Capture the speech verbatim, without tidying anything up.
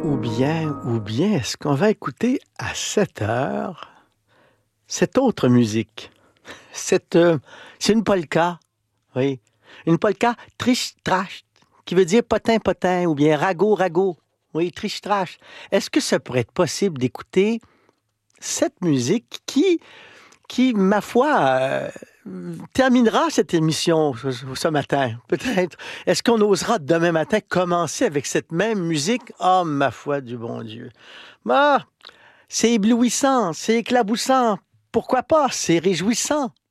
Ou bien, ou bien, est-ce qu'on va écouter à sept heures cette autre musique? Cette, euh, c'est une polka, oui. Une polka triche-trache, qui veut dire potin-potin, ou bien ragot-ragot. Oui, triche-trache. Est-ce que ça pourrait être possible d'écouter cette musique qui, qui, ma foi, euh, terminera cette émission ce, ce matin, peut-être. Est-ce qu'on osera demain matin commencer avec cette même musique? Oh, ma foi du bon Dieu. Ah, c'est éblouissant, c'est éclaboussant. Pourquoi pas? C'est réjouissant.